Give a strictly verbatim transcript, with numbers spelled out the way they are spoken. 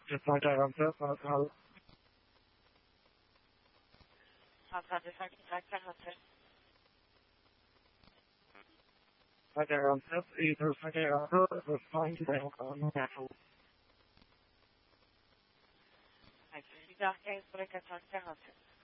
just like that answer. That's how. আপনাদের সাথে একটা হচ্ছে Like that answer. Either like that answer or find them on natural. Actually, that is what I can talk about.